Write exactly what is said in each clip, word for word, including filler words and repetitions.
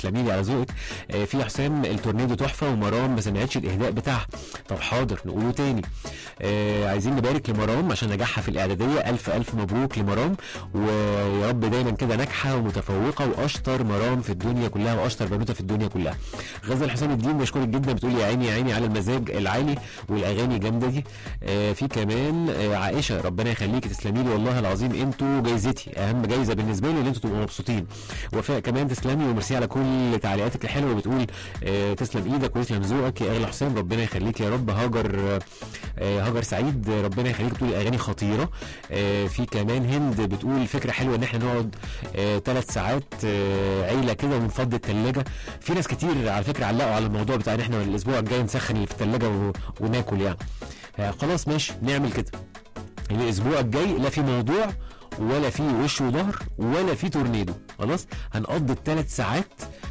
تسلمي لي على ذوقك. آه في حسام التورنيدو تحفه ومرام ما سمعتش الاهداء بتاعها. طب حاضر نقوله تاني. آه عايزين نبارك لمرام عشان نجاحها في الاعداديه، الف الف مبروك لمرام، ويا رب دايما كده ناجحه ومتفوقه واشطر مرام في الدنيا كلها واشطر بنوته في الدنيا كلها. غزل حسام الدين بشكرك جدا، بتقول يا عيني يا عيني على المزاج العالي والاغاني جامده دي. آه في كمان آه عائشه ربنا يخليكي تسلمي لي والله العظيم انتوا جايزتي، اهم جايزه بالنسبه لي ان انتوا تبقوا مبسوطين. وفاء كمان تسلمي وميرسي على كل تعليقاتك الحلوه، بتقول آه تسلم ايدك ويسلم ذوقك يا اغلى حسام ربنا يخليك يا رب. هاجر آه هاجر سعيد ربنا يخليك بتقول اغاني خطيره. آه في كمان هند بتقول فكره حلوه ان احنا نقعد ثلاث آه ساعات آه عيله كده ونفضي الثلاجه. في ناس كتير على فكره علقوا على الموضوع بتاع ان احنا الاسبوع الجاي نسخن اللي في الثلاجه وناكل يعني. آه خلاص ماشي نعمل كده. الاسبوع الجاي لا في موضوع ولا في وش وظهر ولا في تورنيدو، خلاص هنقضي الثلاث ساعات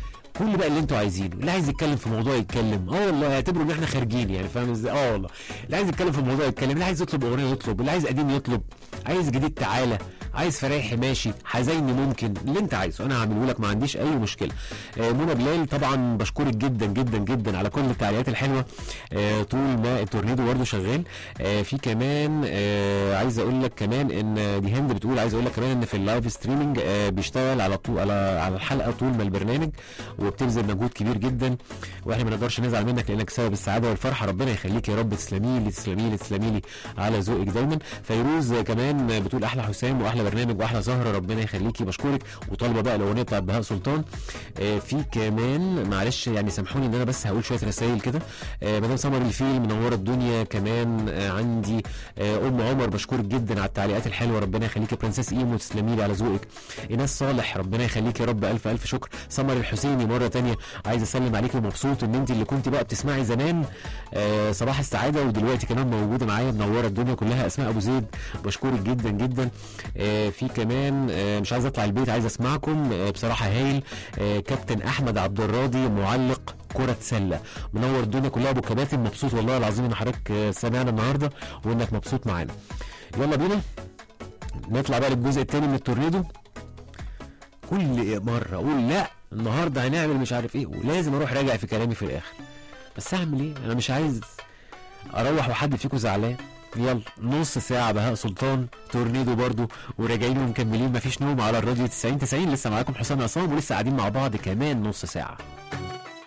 كل بقى اللي انتوا عايزينه. اللي عايز يتكلم في موضوع يتكلم، اه والله اعتبروا ان احنا خارجين يعني، فاهم ازاي؟ اه والله اللي عايز يتكلم في الموضوع يتكلم، اللي عايز يطلب اغنيه يطلب، اللي عايز قديم يطلب، عايز جديد تعالى، عايز فرايحي ماشي، حزيني ممكن، اللي انت عايزه انا هعمله لك ما عنديش اي مشكله. آه منى بلال طبعا بشكرك جدا جدا جدا على كل التعليقات الحلوه آه طول ما التورنيدو برده شغال. آه في كمان آه عايز اقول لك كمان ان دي هند بتقول عايز اقول لك كمان ان في اللايف ستريمنج آه بيشتغل على طول على على الحلقه طول ما البرنامج، وبتبذل مجهود كبير جدا، واحنا ما نقدرش نزعل منك لانك سبب السعاده والفرحه. ربنا يخليك يا رب، تسلمي لي تسلمي لي تسلمي لي على ذوقك دايما. فيروز كمان بتقول احلى حسام واحلى برنامج واحلى زهره ربنا يخليكي بشكرك، وطالبه بقى الاغنيه بتاعت بهاء سلطان. آه في كمان معلش يعني سامحوني ان انا بس هقول شويه رسائل كده. آه مدام سمر الفيل منوره الدنيا كمان. آه عندي آه ام عمر بشكرك جدا على التعليقات الحلوه ربنا يخليكي. برنسس ايمو تسلمي لي على ذوقك. ايناس صالح ربنا يخليك يا رب، الف الف شكر. سمر الحسيني مره ثانيه عايز اسلم عليكي ومبسوط ان انت اللي كنت بقى بتسمعي زمان آه صباح السعاده ودلوقتي كمان موجوده معايا منوره الدنيا كلها. اسماء ابو زيد بشكرك جدا جدا. آه في كمان آه مش عايز اطلع البيت عايز اسمعكم آه بصراحه هايل. آه كابتن احمد عبد الراضي معلق كرة سلة منور الدنيا كلها. ابو كباتن مبسوط والله العظيم ان حضرتك آه سمعنا النهارده وانك مبسوط معانا. يلا بينا نطلع بقى للجزء الثاني من التورنيدو. كل مره اقول لا النهارده هنعمل مش عارف ايه ولازم اروح راجع في كلامي في الاخر، بس اعمل ايه؟ انا مش عايز اروح وحد فيكم زعلان. يلا نص ساعه بهاء سلطان تورنيدو برضو وراجعين ومكملين مفيش نوم على الراديو تسعين تسعين. لسه معاكم حسام عصام ولسه قاعدين مع بعض كمان نص ساعه.